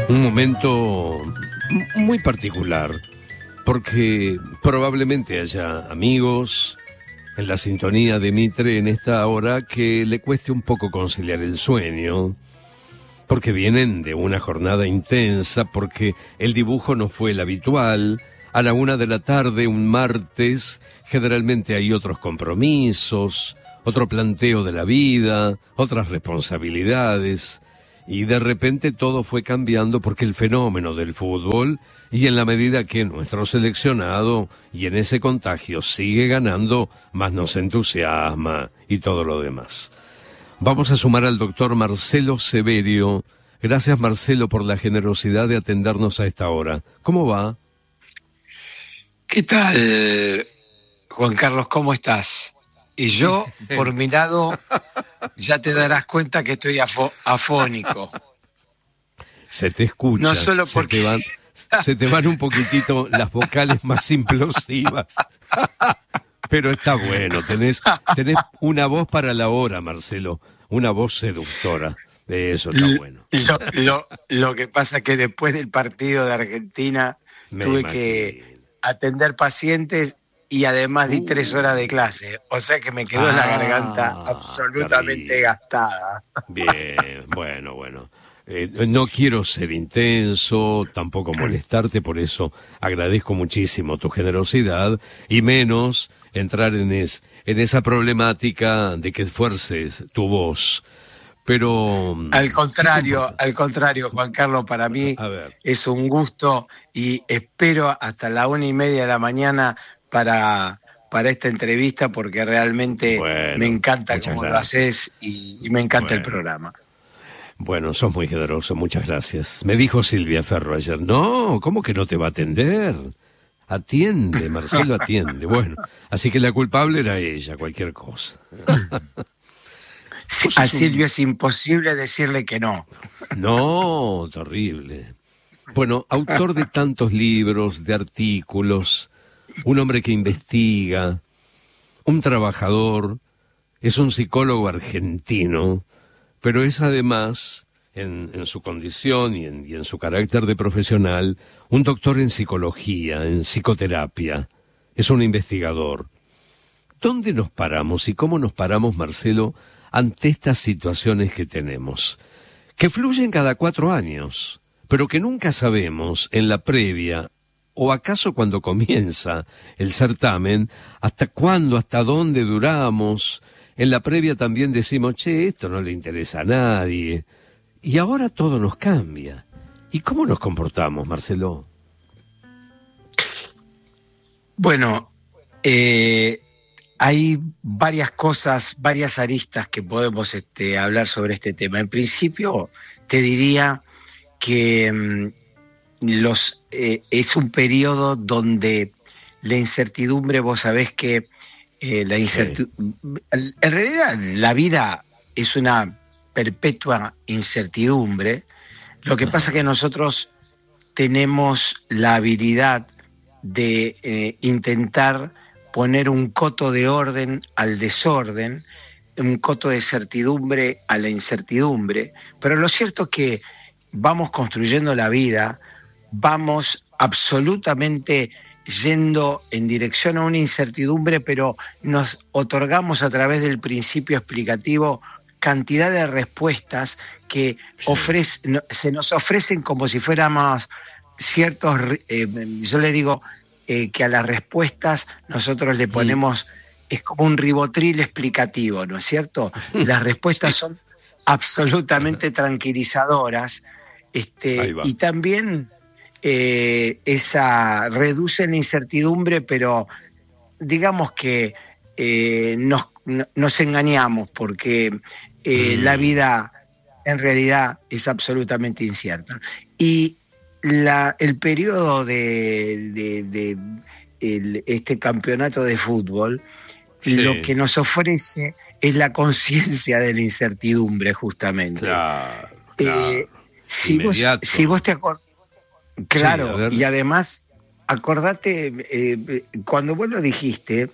Un momento muy particular, porque probablemente haya amigos en la sintonía de Mitre en esta hora que le cueste un poco conciliar el sueño, porque vienen de una jornada intensa, porque el dibujo no fue el habitual. A la 1:00 p.m, un martes, generalmente hay otros compromisos, otro planteo de la vida, otras responsabilidades. Y de repente todo fue cambiando porque el fenómeno del fútbol, y en la medida que nuestro seleccionado y en ese contagio sigue ganando, más nos entusiasma y todo lo demás. Vamos a sumar al doctor Marcelo Severio. Gracias, Marcelo, por la generosidad de atendernos a esta hora. ¿Cómo va? ¿Qué tal, Juan Carlos? ¿Cómo estás? Y yo, por mi lado, ya te darás cuenta que estoy afónico. Se te escucha, no solo porque... se te van un poquitito las vocales más implosivas. Pero está bueno, tenés una voz para la hora, Marcelo, una voz seductora. De eso está bueno. Lo que pasa es que después del partido de Argentina tuve que atender pacientes y además di 3 horas de clase, o sea que me quedó la garganta absolutamente gastada. Bien, bueno. No quiero ser intenso, tampoco molestarte, por eso agradezco muchísimo tu generosidad y menos entrar en esa problemática de que esfuerces tu voz. Pero... Al contrario, Juan Carlos, para mí es un gusto y espero hasta la 1:30 de la mañana para esta entrevista porque realmente me encanta cómo lo haces y me encanta el programa. Bueno, sos muy generoso, muchas gracias. Me dijo Silvia Ferro ayer, no, ¿cómo que no te va a atender? Atiende, Marcelo, atiende. Bueno, así que la culpable era ella, cualquier cosa. A Silvia es imposible decirle que no. No, terrible. Bueno, autor de tantos libros, de artículos, un hombre que investiga, un trabajador, es un psicólogo argentino, pero es además, en su condición y en su carácter de profesional, un doctor en psicología, en psicoterapia, es un investigador. ¿Dónde nos paramos y cómo nos paramos, Marcelo, ante estas situaciones que tenemos, que fluyen cada 4 años, pero que nunca sabemos en la previa, o acaso cuando comienza el certamen, hasta cuándo, hasta dónde duramos? En la previa también decimos, esto no le interesa a nadie, y ahora todo nos cambia. ¿Y cómo nos comportamos, Marcelo? Bueno, hay varias cosas, varias aristas que podemos hablar sobre este tema. En principio, te diría que es un periodo donde la incertidumbre, vos sabés que en realidad la vida es una perpetua incertidumbre. Lo que pasa es que nosotros tenemos la habilidad de intentar poner un coto de orden al desorden, un coto de certidumbre a la incertidumbre, pero lo cierto es que vamos construyendo la vida, vamos absolutamente yendo en dirección a una incertidumbre, pero nos otorgamos a través del principio explicativo cantidad de respuestas que se nos ofrecen como si fuéramos ciertos, yo le digo que a las respuestas nosotros le ponemos, es como un ribotril explicativo, ¿no es cierto? Las respuestas son absolutamente tranquilizadoras, y también reduce la incertidumbre, pero digamos que nos engañamos porque la vida en realidad es absolutamente incierta. Y el periodo de este campeonato de fútbol, lo que nos ofrece es la conciencia de la incertidumbre, justamente. Claro. Si vos te acordás, claro, y además, acordate, cuando vos lo dijiste,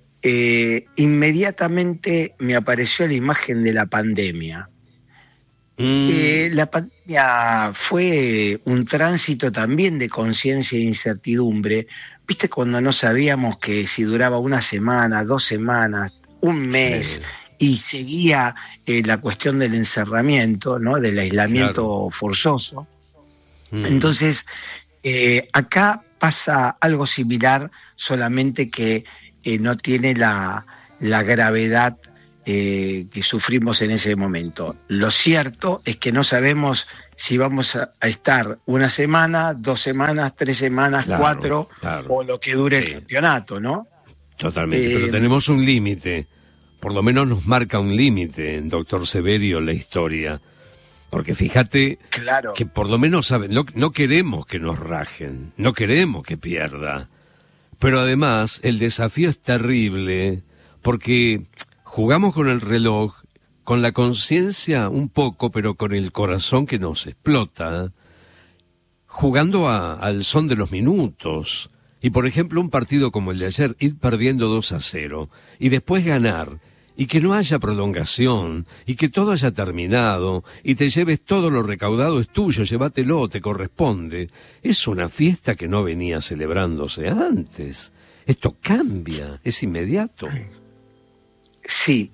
inmediatamente me apareció la imagen de la pandemia. La pandemia fue un tránsito también de conciencia e incertidumbre. ¿Viste cuando no sabíamos que si duraba una semana, 2 semanas, un mes, Sí, y seguía la cuestión del encerramiento, ¿no? Del aislamiento claro. forzoso? Mm, Entonces, acá pasa algo similar, solamente que no tiene la gravedad que sufrimos en ese momento. Lo cierto es que no sabemos si vamos a estar una semana, 2 semanas, 3 semanas, claro, 4, claro. o lo que dure el Sí, campeonato, ¿no? totalmente. Pero Eh, tenemos un límite. Por lo menos nos marca un límite, doctor Severio, la historia. Porque fíjate claro. que por lo menos saben, no queremos que nos rajen, no queremos que pierda. Pero además el desafío es terrible porque jugamos con el reloj, con la conciencia un poco, pero con el corazón que nos explota, jugando al son de los minutos. Y por ejemplo, un partido como el de ayer, ir perdiendo 2-0 y después ganar, y que no haya prolongación, y que todo haya terminado, y te lleves todo lo recaudado, es tuyo, llévatelo, te corresponde. Es una fiesta que no venía celebrándose antes. Esto cambia, es inmediato. Sí,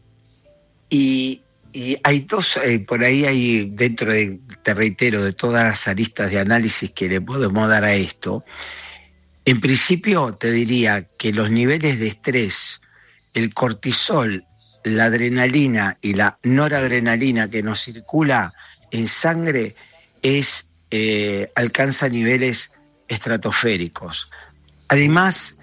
y hay dos, por ahí hay dentro de, te reitero, de todas las aristas de análisis que le podemos dar a esto. En principio te diría que los niveles de estrés, el cortisol, la adrenalina y la noradrenalina que nos circula en sangre alcanza niveles estratosféricos. Además,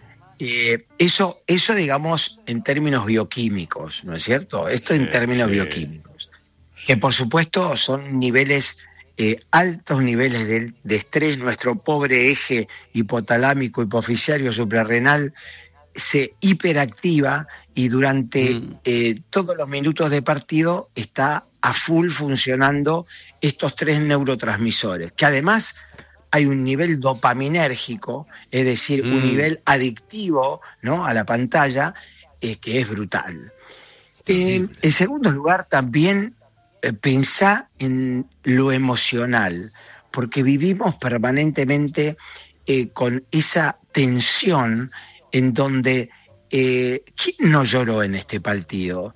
eso digamos en términos bioquímicos, ¿no es cierto? Esto Sí, en términos sí, bioquímicos, que sí. por supuesto son niveles, altos niveles de estrés. Nuestro pobre eje hipotalámico, hipoficiario, suprarrenal se hiperactiva y durante Mm, todos los minutos de partido está a full funcionando estos 3 neurotransmisores, que además hay un nivel dopaminérgico, es decir, un mm, nivel adictivo, ¿no?, a la pantalla, que es brutal. terrible. En segundo lugar, también pensá en lo emocional, porque vivimos permanentemente con esa tensión en donde ¿quién no lloró en este partido?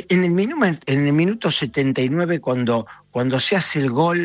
En el minuto 79, cuando se hace el gol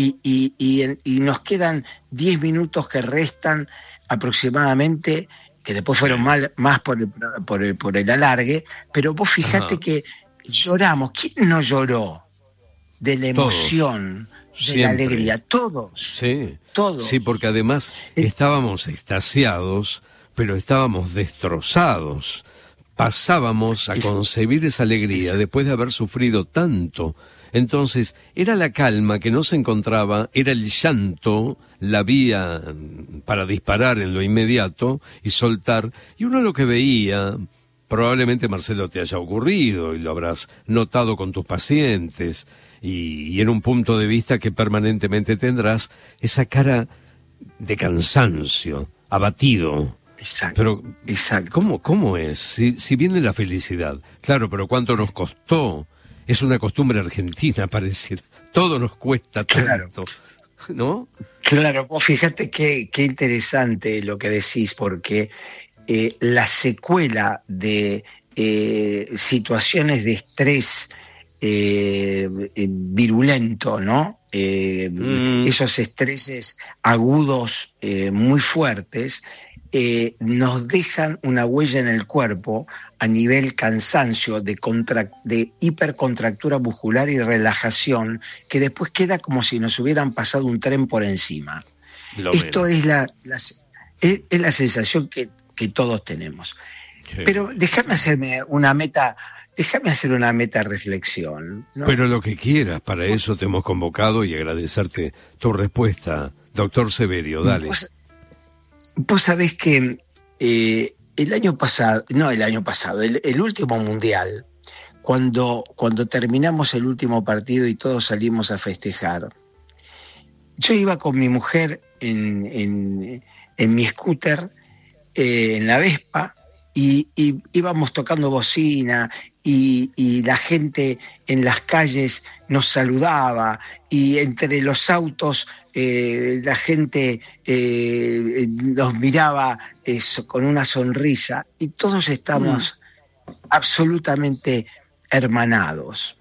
y nos quedan 10 minutos que restan aproximadamente, que después Sí. fueron más por el alargue, pero vos fijate Ajá. que lloramos. ¿Quién no lloró de la Todos. emoción, de la Siempre. alegría? Todos, Sí. Sí, porque todos. además Eh, estábamos extasiados, pero estábamos destrozados. Pasábamos a es- concebir esa alegría es- después de haber sufrido tanto. Entonces, era la calma que no se encontraba, era el llanto, la vía para disparar en lo inmediato y soltar. Y uno lo que veía, probablemente Marcelo te haya ocurrido y lo habrás notado con tus pacientes y en un punto de vista que permanentemente tendrás, esa cara de cansancio, abatido. Exacto, Pero, exacto. ¿cómo es? Si viene la felicidad, claro, pero ¿cuánto nos costó? Es una costumbre argentina, pareciera. Todo nos cuesta Claro, tanto, ¿no? claro. Vos fíjate qué interesante lo que decís, porque la secuela de situaciones de estrés virulento, ¿no? Mm, Esos estreses agudos muy fuertes nos dejan una huella en el cuerpo a nivel cansancio, de hipercontractura muscular y relajación, que después queda como si nos hubieran pasado un tren por encima. lo Esto menos. es la sensación que todos tenemos. Sí, Pero déjame hacer una meta reflexión, ¿no? pero lo que quieras, para Vos, eso te hemos convocado y agradecerte tu respuesta, doctor Severio, dale. vos, vos sabés que el año pasado, no el año pasado, el último mundial, cuando terminamos el último partido y todos salimos a festejar, yo iba con mi mujer en mi scooter, en la Vespa, y íbamos tocando bocina y la gente en las calles nos saludaba y entre los autos la gente nos miraba con una sonrisa y todos estamos absolutamente hermanados.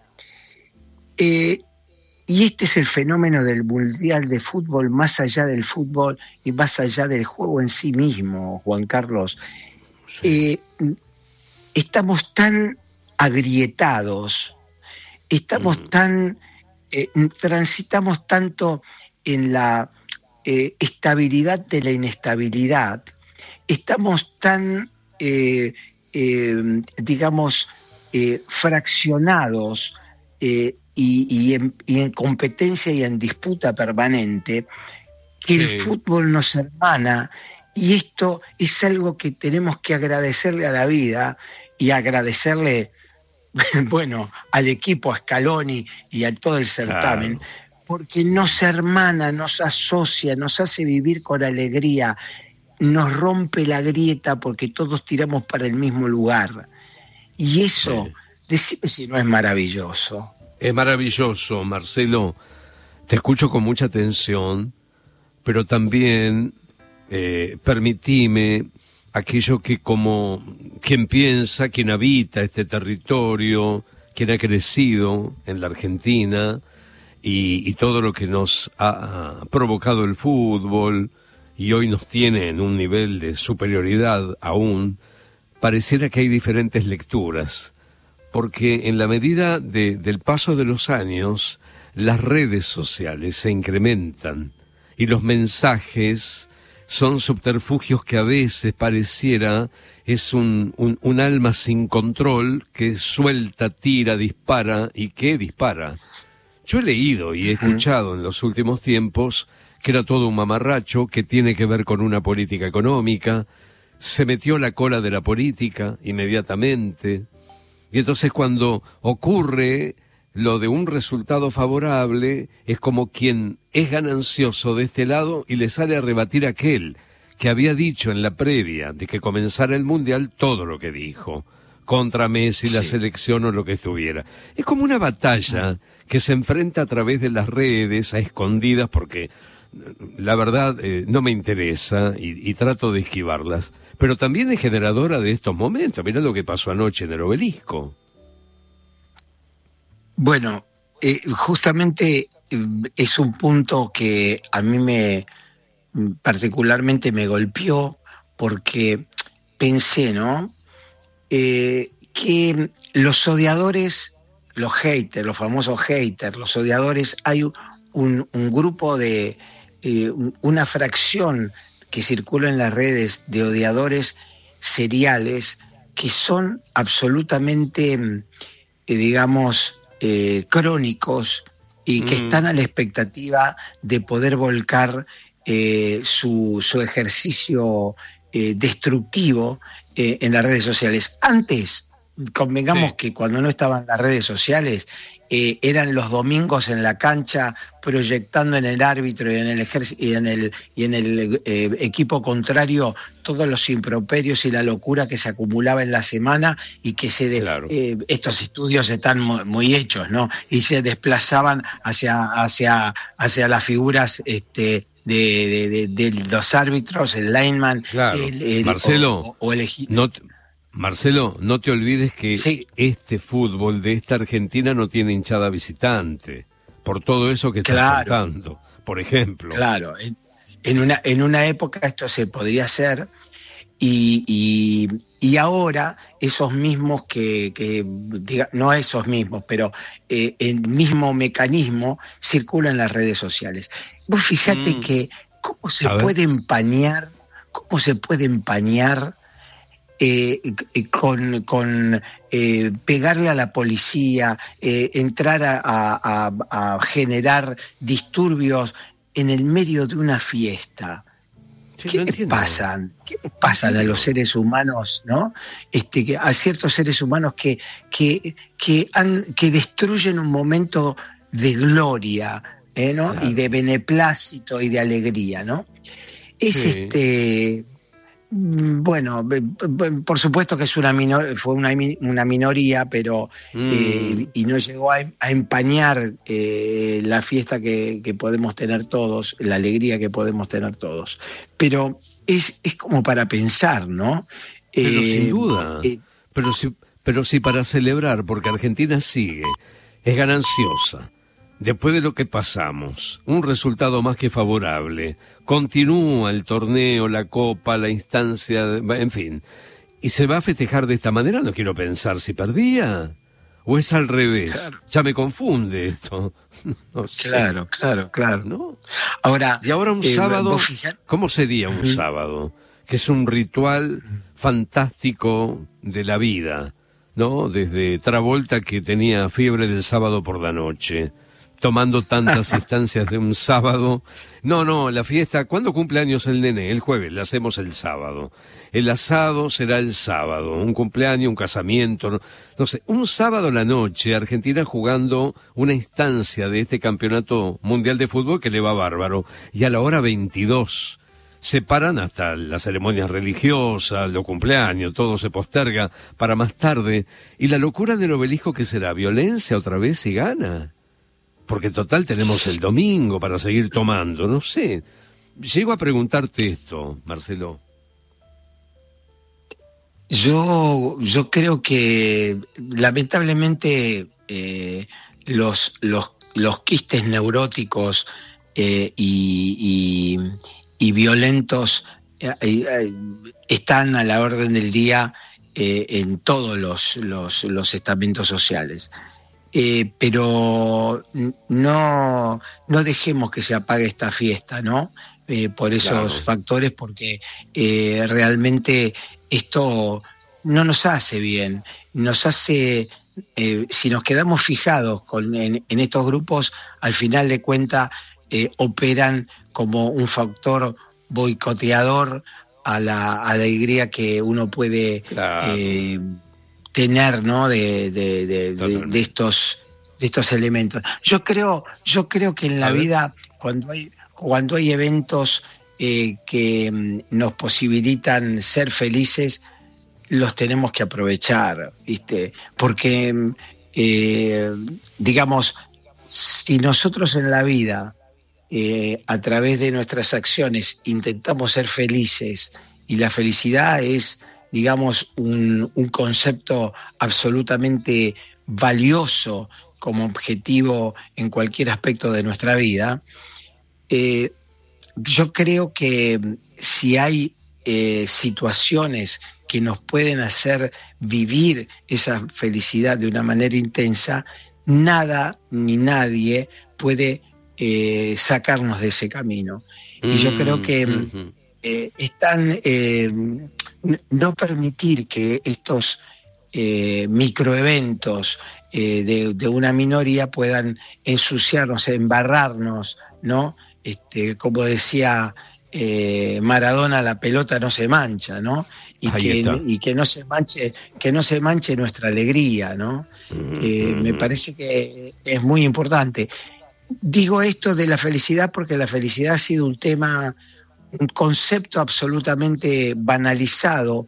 Y este es el fenómeno del Mundial de Fútbol, más allá del fútbol y más allá del juego en sí mismo, Juan Carlos. Sí. Estamos tan agrietados, estamos tan, transitamos tanto en la estabilidad de la inestabilidad, estamos tan, digamos, fraccionados y en competencia y en disputa permanente, que el fútbol nos hermana, y esto es algo que tenemos que agradecerle a la vida y agradecerle, bueno, al equipo, a Scaloni y a todo el certamen, porque nos hermana, nos asocia, nos hace vivir con alegría, nos rompe la grieta porque todos tiramos para el mismo lugar. Y eso, decime si no es maravilloso. Es maravilloso, Marcelo. Te escucho con mucha atención, pero también permitime aquello que, como quien piensa, quien habita este territorio, quien ha crecido en la Argentina y todo lo que nos ha provocado el fútbol y hoy nos tiene en un nivel de superioridad aún, pareciera que hay diferentes lecturas. Porque en la medida del paso de los años, las redes sociales se incrementan y los mensajes son subterfugios que a veces pareciera es un alma sin control que suelta, tira, dispara y que dispara. Yo he leído y he escuchado en los últimos tiempos que era todo un mamarracho que tiene que ver con una política económica, se metió la cola de la política inmediatamente. Y entonces cuando ocurre lo de un resultado favorable, es como quien es ganancioso de este lado y le sale a rebatir a aquel que había dicho en la previa de que comenzara el Mundial todo lo que dijo, contra Messi, la selección o lo que estuviera. Es como una batalla que se enfrenta a través de las redes, a escondidas, porque la verdad no me interesa y trato de esquivarlas. Pero también es generadora de estos momentos. Mirá lo que pasó anoche en el Obelisco. Bueno, justamente es un punto que a mí particularmente me golpeó, porque pensé, ¿no? Que los odiadores, los haters, los famosos haters, los odiadores, hay un grupo de, una fracción que circula en las redes de odiadores seriales que son absolutamente, digamos, crónicos y que están a la expectativa de poder volcar su ejercicio destructivo en las redes sociales. Antes, convengamos que cuando no estaban las redes sociales, eran los domingos en la cancha proyectando en el árbitro y en el equipo contrario todos los improperios y la locura que se acumulaba en la semana y que estos estudios están muy hechos, ¿no? Y se desplazaban hacia las figuras de los árbitros, el lineman, Marcelo, o el Marcelo, no te olvides que este fútbol de esta Argentina no tiene hinchada visitante, por todo eso que estás contando, por ejemplo. Claro, en una época esto se podría hacer, y ahora esos mismos no esos mismos, pero el mismo mecanismo circula en las redes sociales. Vos fijate que cómo se puede empañar con pegarle a la policía, entrar a generar disturbios en el medio de una fiesta. ¿Qué les pasan a los seres humanos, no? A ciertos seres humanos que destruyen un momento de gloria, ¿no? Claro. Y de beneplácito y de alegría, ¿no? Es Bueno, por supuesto que es fue una minoría, pero y no llegó a empañar la fiesta que podemos tener todos, la alegría que podemos tener todos. Pero es como para pensar, ¿no? Pero sin duda, pero sí para celebrar, porque Argentina sigue, es gananciosa. Después de lo que pasamos, un resultado más que favorable. Continúa el torneo, la copa, la instancia, en fin. ¿Y se va a festejar de esta manera? No quiero pensar si perdía. ¿O es al revés? Claro. Ya me confunde esto. No sé. Claro. ¿No? Ahora, y ahora un sábado, ¿cómo sería un sábado? Que es un ritual fantástico de la vida, ¿no? Desde Travolta, que tenía fiebre del sábado por la noche, tomando tantas instancias de un sábado. No, la fiesta, ¿cuándo cumple años el nene? El jueves, la hacemos el sábado. El asado será el sábado, un cumpleaños, un casamiento, no sé, un sábado a la noche, Argentina jugando una instancia de este campeonato mundial de fútbol que le va bárbaro. Y a la hora 22 se paran hasta las ceremonias religiosas, los cumpleaños, todo se posterga para más tarde. Y la locura del obelisco, ¿qué será? ¿Violencia otra vez y gana? Porque en total tenemos el domingo para seguir tomando, no sé. Llego a preguntarte esto, Marcelo. Yo creo que lamentablemente los quistes neuróticos y violentos están a la orden del día en todos los estamentos sociales. Pero no dejemos que se apague esta fiesta, ¿no? Por esos factores, porque realmente esto no nos hace bien, nos hace, si nos quedamos fijados en estos grupos, al final de cuentas operan como un factor boicoteador a la alegría que uno puede tener, ¿no? de estos elementos. Yo creo que en la vida, cuando hay eventos que nos posibilitan ser felices, los tenemos que aprovechar, ¿viste? Porque digamos, si nosotros en la vida a través de nuestras acciones intentamos ser felices, y la felicidad es, digamos, un concepto absolutamente valioso como objetivo en cualquier aspecto de nuestra vida, yo creo que si hay situaciones que nos pueden hacer vivir esa felicidad de una manera intensa, nada ni nadie puede sacarnos de ese camino. Y yo creo que no permitir que estos microeventos de una minoría puedan ensuciarnos, embarrarnos, ¿no? Como decía Maradona, la pelota no se mancha, ¿no? Y que no se manche nuestra alegría, ¿no? Me parece que es muy importante. Digo esto de la felicidad porque la felicidad ha sido un concepto absolutamente banalizado.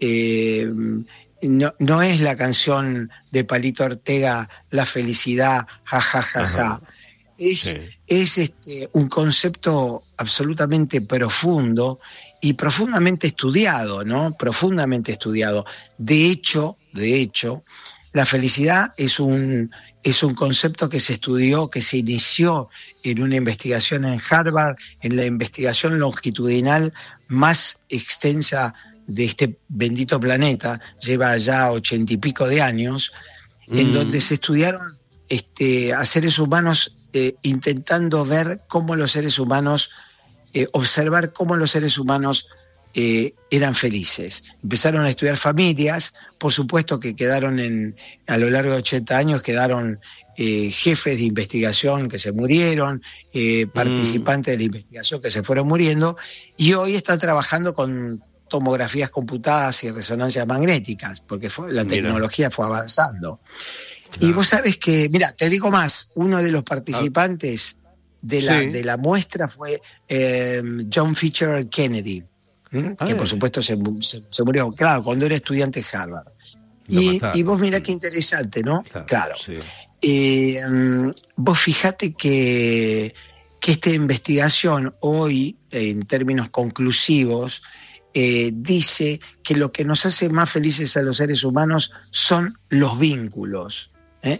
No es la canción de Palito Ortega, la felicidad, ja, ja, ja, ja. Es un concepto absolutamente profundo y profundamente estudiado, ¿no? Profundamente estudiado. De hecho, la felicidad es un concepto que se estudió, que se inició en una investigación en Harvard, en la investigación longitudinal más extensa de este bendito planeta, lleva ya 80 y pico de años, en donde se estudiaron a seres humanos intentando ver cómo los seres humanos, observar cómo los seres humanos eran felices. Empezaron a estudiar familias, por supuesto que quedaron a lo largo de 80 años, quedaron jefes de investigación que se murieron, participantes de la investigación que se fueron muriendo, y hoy están trabajando con tomografías computadas y resonancias magnéticas, porque la tecnología fue avanzando. Claro. Y vos sabés que, mira, te digo más, uno de los participantes de la muestra fue John Fitzgerald Kennedy. que por supuesto se murió, claro, cuando era estudiante de Harvard. Y vos mirá qué interesante, ¿no? Claro. Sí. Vos fijate que esta investigación hoy, en términos conclusivos, dice que lo que nos hace más felices a los seres humanos son los vínculos,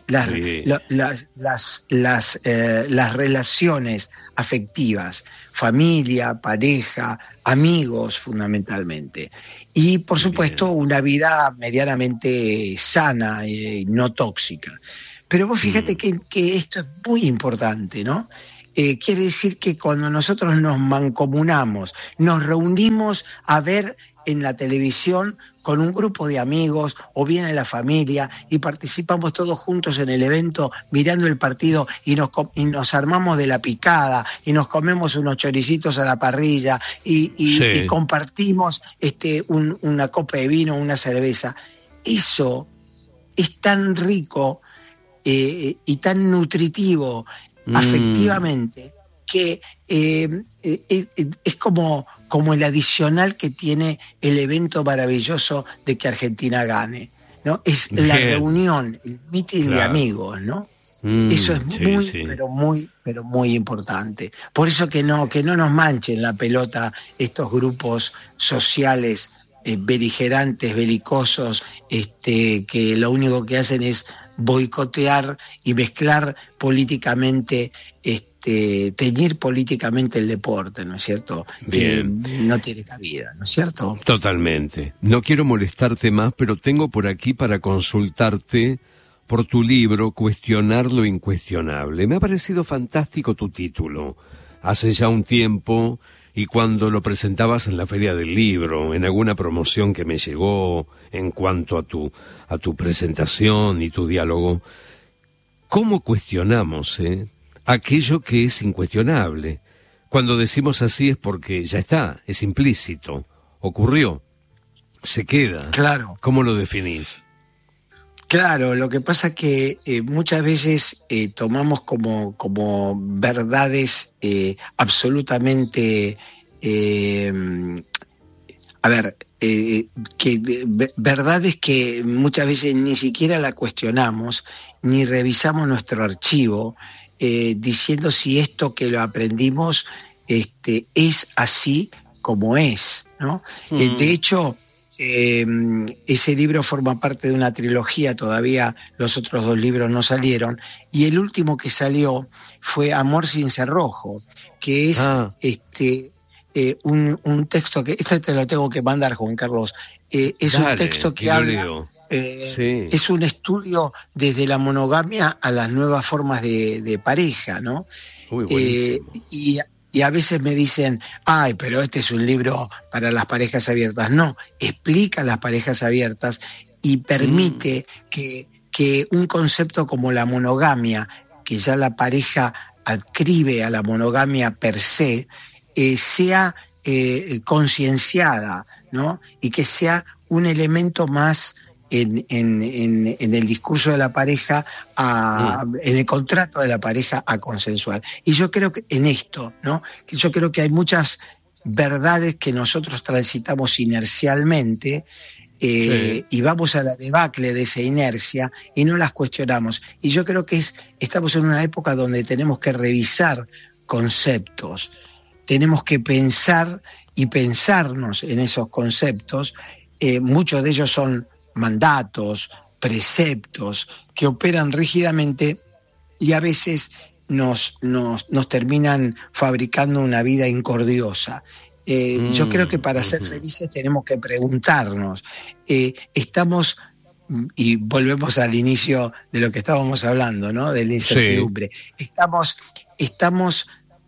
las relaciones afectivas, familia, pareja, amigos fundamentalmente. Y por supuesto una vida medianamente sana y no tóxica. Pero vos fíjate que esto es muy importante, ¿no? Quiere decir que cuando nosotros nos mancomunamos, nos reunimos a ver en la televisión con un grupo de amigos o bien en la familia y participamos todos juntos en el evento mirando el partido y nos armamos de la picada y nos comemos unos choricitos a la parrilla y compartimos una copa de vino, una cerveza. Eso es tan rico y tan nutritivo afectivamente que es como el adicional que tiene el evento maravilloso de que Argentina gane, ¿no? Es la reunión, el meeting de amigos, ¿no? Eso es pero muy importante. Por eso que no nos manchen la pelota estos grupos sociales beligerantes, belicosos, que lo único que hacen es boicotear y mezclar políticamente, teñir políticamente el deporte, ¿no es cierto? No tiene cabida, ¿no es cierto? Totalmente. No quiero molestarte más, pero tengo por aquí para consultarte por tu libro Cuestionar lo incuestionable. Me ha parecido fantástico tu título. Hace ya un tiempo, y cuando lo presentabas en la Feria del Libro, en alguna promoción que me llegó en cuanto a tu presentación y tu diálogo, ¿cómo cuestionamos aquello que es incuestionable? Cuando decimos así es porque ya está, es implícito, ocurrió, se queda. Claro. ¿Cómo lo definís? Claro, lo que pasa que muchas veces tomamos como verdades absolutamente, verdades que muchas veces ni siquiera la cuestionamos, ni revisamos nuestro archivo, diciendo si esto que lo aprendimos es así como es, ¿no? De hecho, ese libro forma parte de una trilogía, todavía los otros 2 libros no salieron, y el último que salió fue Amor sin cerrojo, que es un texto que, esto te lo tengo que mandar, Juan Carlos, es un texto que habla, es un estudio desde la monogamia a las nuevas formas de pareja, ¿no? Uy, buenísimo. Y a veces me dicen, ay, pero este es un libro para las parejas abiertas. No, explica las parejas abiertas y permite que un concepto como la monogamia, que ya la pareja adscribe a la monogamia per se, sea concienciada, ¿no? Y que sea un elemento más en el discurso de la pareja, en el contrato de la pareja a consensuar. Y yo creo que en esto, ¿no? Yo creo que hay muchas verdades que nosotros transitamos inercialmente y vamos a la debacle de esa inercia y no las cuestionamos. Y yo creo que estamos en una época donde tenemos que revisar conceptos, tenemos que pensar y pensarnos en esos conceptos. Muchos de ellos son mandatos, preceptos que operan rígidamente y a veces nos terminan fabricando una vida incordiosa. Yo creo que para ser felices tenemos que preguntarnos, estamos, y volvemos al inicio de lo que estábamos hablando, ¿no? De la incertidumbre. Sí. Estamos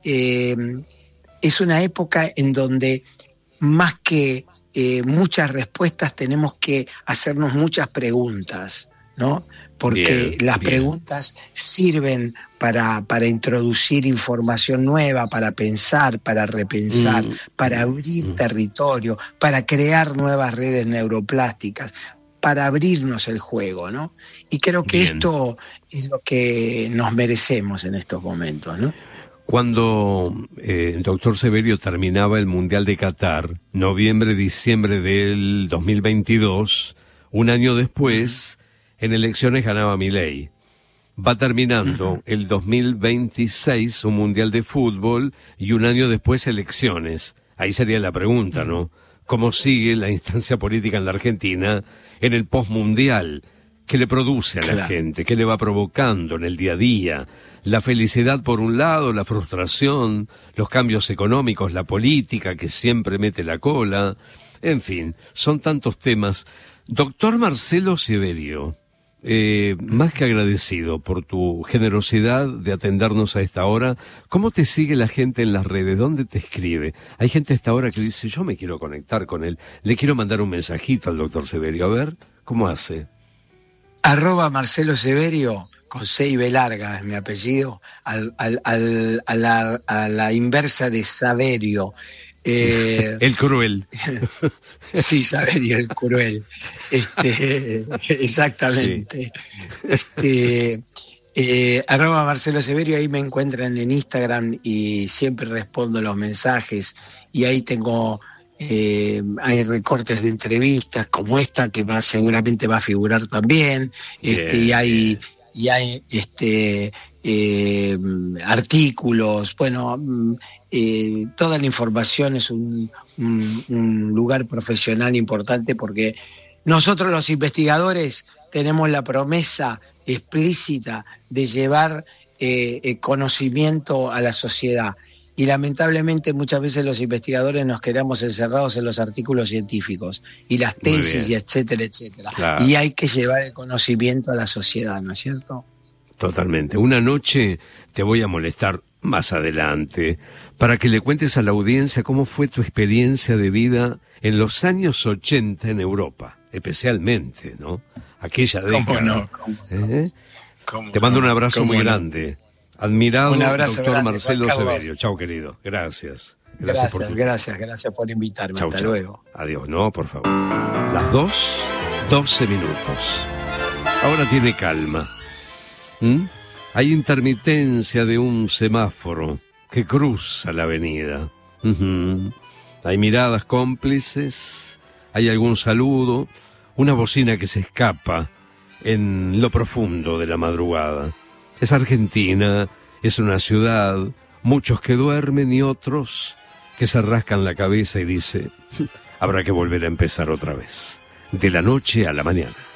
es una época en donde más que muchas respuestas tenemos que hacernos muchas preguntas, ¿no? Porque las preguntas sirven para introducir información nueva, para pensar, para repensar, para abrir territorio, para crear nuevas redes neuroplásticas, para abrirnos el juego, ¿no? Y creo que esto es lo que nos merecemos en estos momentos, ¿no? Cuando el doctor Severio terminaba el Mundial de Qatar, noviembre-diciembre del 2022, un año después, en elecciones ganaba Milei. Va terminando el 2026, un Mundial de Fútbol, y un año después elecciones. Ahí sería la pregunta, ¿no? ¿Cómo sigue la instancia política en la Argentina en el postmundial? ¿Qué le produce a la gente? ¿Qué le va provocando en el día a día? La felicidad por un lado, la frustración, los cambios económicos, la política que siempre mete la cola. En fin, son tantos temas. Doctor Marcelo Severio, más que agradecido por tu generosidad de atendernos a esta hora. ¿Cómo te sigue la gente en las redes? ¿Dónde te escribe? Hay gente a esta hora que dice, yo me quiero conectar con él, le quiero mandar un mensajito al doctor Severio. A ver, ¿cómo hace? @Marcelo Severio, con C y B larga es mi apellido, a la inversa de Saverio. El cruel. Sí, Saverio, el cruel. Exactamente. Sí. @Marcelo Severio, ahí me encuentran en Instagram y siempre respondo los mensajes, y ahí tengo... hay recortes de entrevistas como esta que seguramente va a figurar también, y hay artículos. Bueno, toda la información es un lugar profesional importante, porque nosotros los investigadores tenemos la promesa explícita de llevar conocimiento a la sociedad. Y lamentablemente muchas veces los investigadores nos quedamos encerrados en los artículos científicos y las tesis y etcétera, etcétera. Claro. Y hay que llevar el conocimiento a la sociedad, ¿no es cierto? Totalmente. Una noche te voy a molestar más adelante para que le cuentes a la audiencia cómo fue tu experiencia de vida en los años 80 en Europa, especialmente, ¿no? Aquella década. ¿Cómo no? Te mando un abrazo muy grande. Admirado, doctor grande, Marcelo Severio. Chao, querido. Gracias. Gracias por invitarme. Chau, Hasta chau. luego. Adiós. No, por favor. Las 2:12 minutos. Ahora tiene calma. Hay intermitencia de un semáforo que cruza la avenida. Hay miradas cómplices, hay algún saludo, una bocina que se escapa en lo profundo de la madrugada. Es Argentina, es una ciudad, muchos que duermen y otros que se rascan la cabeza y dicen, habrá que volver a empezar otra vez, de la noche a la mañana.